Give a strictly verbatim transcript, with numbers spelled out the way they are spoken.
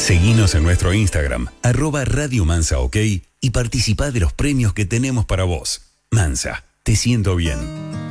Seguinos en nuestro Instagram, arroba Radio Mansa OK, y participá de los premios que tenemos para vos. Mansa, te siento bien.